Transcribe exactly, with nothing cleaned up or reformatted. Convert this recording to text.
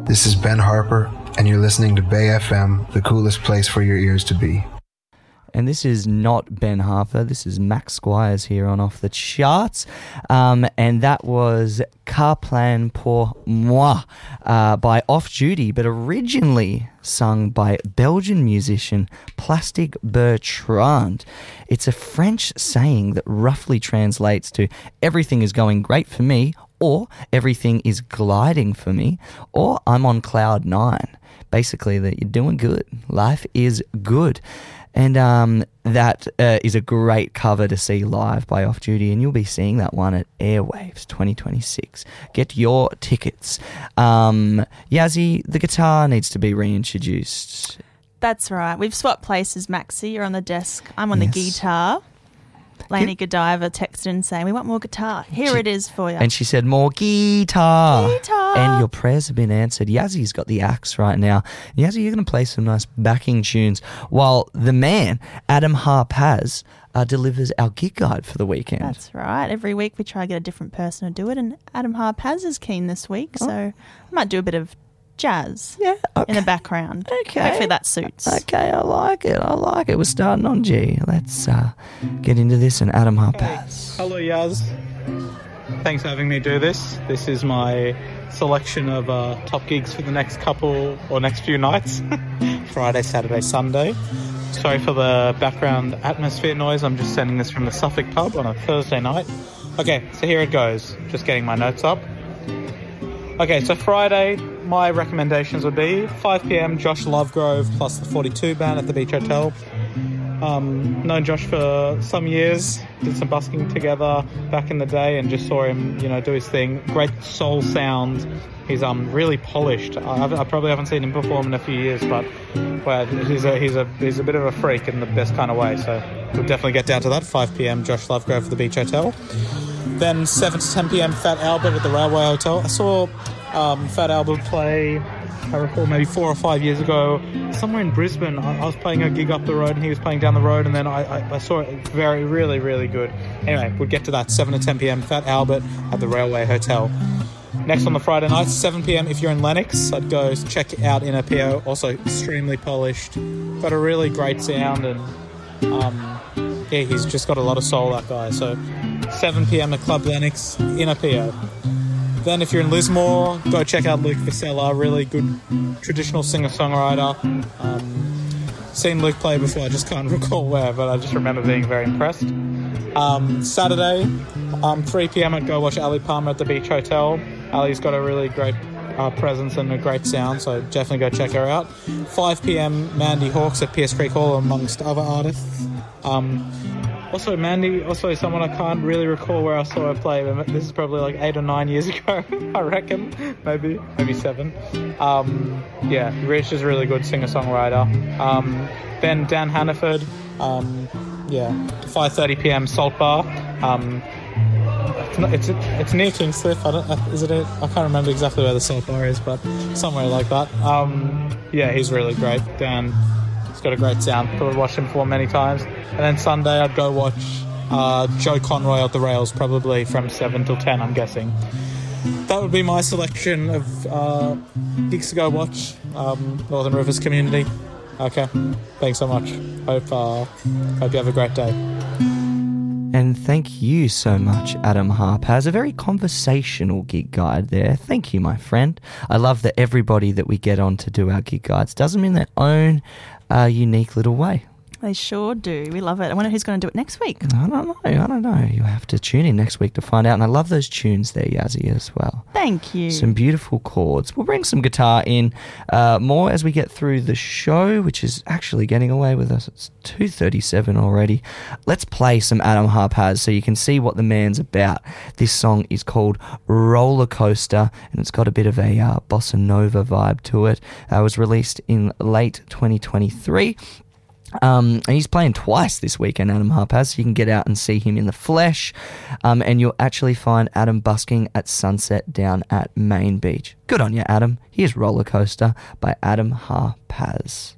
This is Ben Harper, and you're listening to Bay F M, the coolest place for your ears to be. And this is not Ben Harper. This is Max Squires here on Off the Charts. Um, and that was Car Plan Pour Moi uh, by Off Duty, but originally sung by Belgian musician Plastic Bertrand. It's a French saying that roughly translates to everything is going great for me, or everything is gliding for me, or I'm on cloud nine. Basically, that you're doing good. Life is good. And um, that uh, is a great cover to see live by Off Duty, and you'll be seeing that one at Airwaves twenty twenty-six. Get your tickets. Um, Yazzie, the guitar needs to be reintroduced. That's right. We've swapped places, Maxie. You're on the desk. I'm on Yes. the guitar. Lainey Godiva texted in saying, we want more guitar. Here She- it is for you. And she said, more guitar. Guitar. And your prayers have been answered. Yazzie's got the axe right now. Yazzie, you're going to play some nice backing tunes while the man, Adam Harpaz, uh, delivers our gig guide for the weekend. That's right. Every week we try to get a different person to do it, and Adam Harpaz is keen this week, so I might do a bit of jazz Yeah, okay. in the background. Okay. Hopefully that suits. Okay, I like it. I like it. We're starting on G. Let's uh, get into this and Adam Harpaz. Hello, Yaz. Thanks for having me do this. This is my selection of uh, top gigs for the next couple or next few nights. Friday, Saturday, Sunday. Sorry for the background atmosphere noise. I'm just sending this from the Suffolk pub on a Thursday night. Okay, so here it goes. Just getting my notes up. Okay, so Friday, my recommendations would be five p.m. Josh Lovegrove plus the forty-two band at the Beach Hotel. Um, known Josh for some years, did some busking together back in the day, and just saw him, you know, do his thing. Great soul sound. He's um really polished. I, haven't, I probably haven't seen him perform in a few years, but well, he's a he's a he's a bit of a freak in the best kind of way. So we'll definitely get down to that. five p.m. Josh Lovegrove at the Beach Hotel. Then seven to ten p.m. Fat Albert at the Railway Hotel. I saw um, Fat Albert play, I recall maybe four or five years ago, somewhere in Brisbane. I, I was playing a gig up the road and he was playing down the road, and then I, I, I saw it. Very, really, really good. Anyway, we'll get to that. seven to ten p.m. Fat Albert at the Railway Hotel. Next on the Friday night, seven p.m. if you're in Lennox, I'd go check out Inner P O. Also extremely polished. Got a really great sound, and um, yeah, he's just got a lot of soul, that guy. So seven p.m. at Club Lennox, Inner P O. Then if you're in Lismore, go check out Luke Vasella, really good traditional singer-songwriter. Um, seen Luke play before, I just can't recall where, but I just remember being very impressed. Um, Saturday, um, three p.m. I'd go watch Ali Palmer at the Beach Hotel. Ali's got a really great uh, presence and a great sound, so definitely go check her out. five p.m. Mandy Hawks at Pierce Creek Hall, amongst other artists. Um, Also, Mandy, also someone I can't really recall where I saw her play, but this is probably like eight or nine years ago, I reckon. Maybe, maybe seven. Um, yeah, Rich is a really good singer-songwriter. Um, then Dan Hannaford, um, yeah, five thirty p.m. Salt Bar. Um, it's, not, it's it's near Kingscliff. I don't, is it? A, I can't remember exactly where the Salt Bar is, but somewhere like that. Um, yeah, he's really great. Dan. He's got a great sound. Probably watched him perform many times. And then Sunday, I'd go watch uh, Joe Conroy at the Rails, probably from seven till ten, I'm guessing. That would be my selection of uh, gigs to go watch. Um, Northern Rivers Community. Okay, thanks so much. Hope, uh, hope you have a great day. And thank you so much, Adam Harpaz. A very conversational gig guide there. Thank you, my friend. I love that everybody that we get on to do our gig guides does them in their own uh, unique little way. They sure do. We love it. I wonder who's going to do it next week. I don't know. I don't know. You have to tune in next week to find out. And I love those tunes there, Yazzie, as well. Thank you. Some beautiful chords. We'll bring some guitar in uh, more as we get through the show, which is actually getting away with us. It's two thirty-seven already. Let's play some Adam Harpaz so you can see what the man's about. This song is called Roller Coaster, and it's got a bit of a uh, bossa nova vibe to it. Uh, it was released in late twenty twenty-three. Um, and he's playing twice this weekend, Adam Harpaz, so you can get out and see him in the flesh. Um, and you'll actually find Adam busking at sunset down at Main Beach. Good on you, Adam. Here's Roller Coaster by Adam Harpaz.